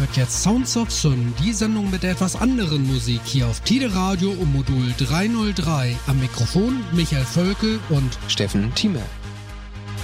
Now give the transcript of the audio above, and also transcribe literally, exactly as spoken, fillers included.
Und jetzt Sounds of Sun, die Sendung mit der etwas anderen Musik hier auf Tide Radio um Modul dreihundertdrei. Am Mikrofon Michael Völkel und Steffen Thieme.